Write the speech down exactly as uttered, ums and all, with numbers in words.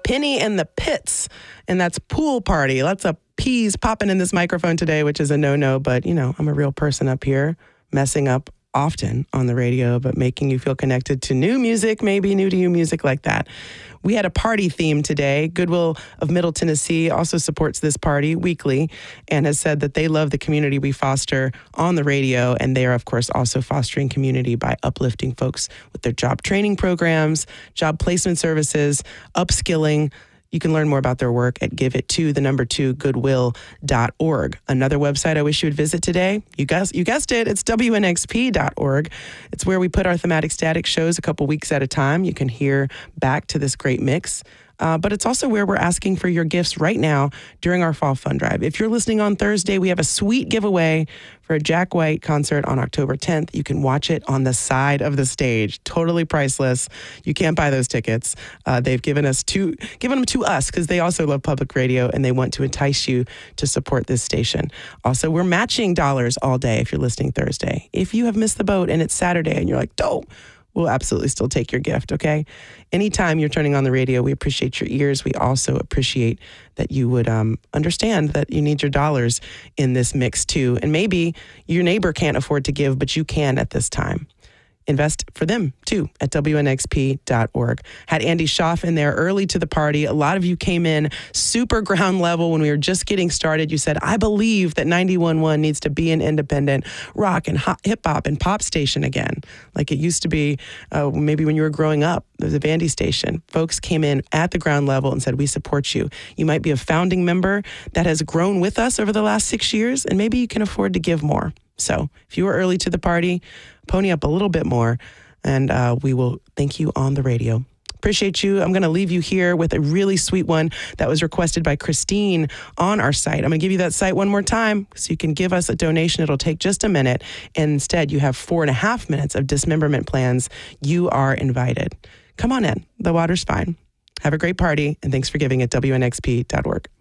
Penny and the Pits, and that's Pool Party. Lots of peas popping in this microphone today, which is a no-no, but, you know, I'm a real person up here, messing up often on the radio, but making you feel connected to new music, maybe new to you music like that. We had a party theme today. Goodwill of Middle Tennessee also supports this party weekly and has said that they love the community we foster on the radio, and they are, of course, also fostering community by uplifting folks with their job training programs, job placement services, upskilling. You can learn more about their work at give it to the number two goodwill dot org. Another website I wish you would visit today, you guessed, you guessed it, it's W N X P dot org. It's where we put our Thematic Static shows a couple weeks at a time. You can hear back to this great mix. Uh, but it's also where we're asking for your gifts right now during our Fall Fund Drive. If you're listening on Thursday, we have a sweet giveaway for a Jack White concert on October tenth. You can watch it on the side of the stage. Totally priceless. You can't buy those tickets. Uh, they've given us to, given them to us because they also love public radio and they want to entice you to support this station. Also, we're matching dollars all day if you're listening Thursday. If you have missed the boat and it's Saturday and you're like, dope, we'll absolutely still take your gift, okay? Anytime you're turning on the radio, we appreciate your ears. We also appreciate that you would um, understand that you need your dollars in this mix too. And maybe your neighbor can't afford to give, but you can at this time. Invest for them, too, at W N X P dot org. Had Andy Schaaf in there early to the party. A lot of you came in super ground level when we were just getting started. You said, I believe that ninety-one point one needs to be an independent rock and hip-hop and pop station again, like it used to be uh, maybe when you were growing up. There was a Vandy station. Folks came in at the ground level and said, we support you. You might be a founding member that has grown with us over the last six years, and maybe you can afford to give more. So if you were early to the party, pony up a little bit more, and uh, we will thank you on the radio. Appreciate you. I'm going to leave you here with a really sweet one that was requested by Christine on our site. I'm going to give you that site one more time so you can give us a donation. It'll take just a minute. And instead, you have four and a half minutes of dismemberment plans. You are invited. Come on in. The water's fine. Have a great party, and thanks for giving at W N X P dot org.